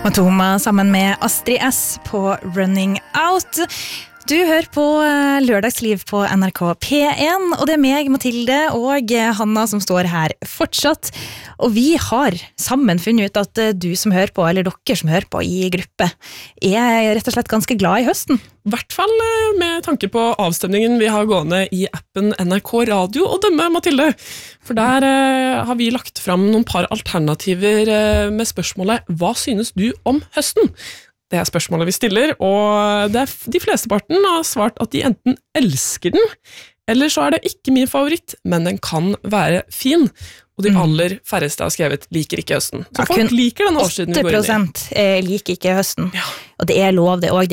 Matoma sammen med Astrid S på Running Out. Du hører på Lørdagsliv på NRK P1, og det meg, Mathilde, og Hanna som står her fortsatt. Og vi har sammen funnet ut at du som hører på, eller dere som hører på i gruppe, rett og slett ganske glad i høsten. I hvert fall med tanke på avstemningen vi har gående i appen NRK Radio og dømme, Mathilde. For der har vi lagt fram noen par alternativer med spørsmålet «Hva synes du om høsten?» Det spørsmålet vi stiller, og de flesteparten har svart at de enten elsker den, eller så det ikke min favoritt, men den kan være fin. Og de aller færreste har skrevet liker ikke høsten. Så folk liker den årstiden vi går inn i. 8% liker ikke høsten, Ja. og det lov det også.